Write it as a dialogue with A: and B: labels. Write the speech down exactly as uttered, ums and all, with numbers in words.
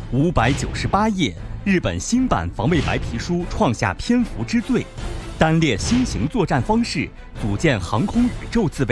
A: 五百九十八页，日本新版防卫白皮书创下篇幅之最，单列新型作战方式，组建航空宇宙自卫